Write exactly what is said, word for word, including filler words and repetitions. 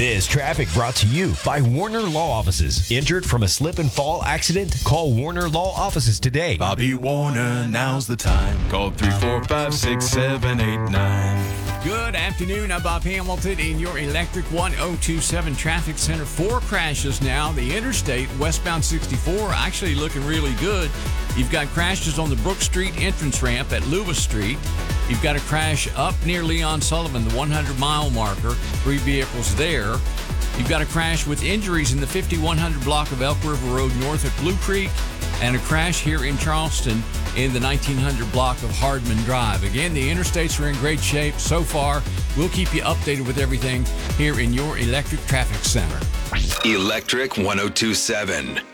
This traffic brought to you by Warner Law Offices. Injured from a slip and fall accident? Call Warner Law Offices today. Bobby Warner, now's the time. Call three four five, six seven eight nine. Good afternoon. I'm Bob Hamilton in your Electric one oh two seven Traffic Center. Four crashes now. The interstate, westbound sixty-four, actually looking really good. You've got crashes on the Brook Street entrance ramp at Lewis Street. You've got a crash up near Leon Sullivan, the hundred mile marker. Three vehicles there. You've got a crash with injuries in the fifty-one hundred block of Elk River Road north at Blue Creek, and a crash here in Charleston in the nineteen hundred block of Hardman Drive. Again, the interstates are in great shape so far. We'll keep you updated with everything here in your Electric Traffic Center. Electric one oh two seven.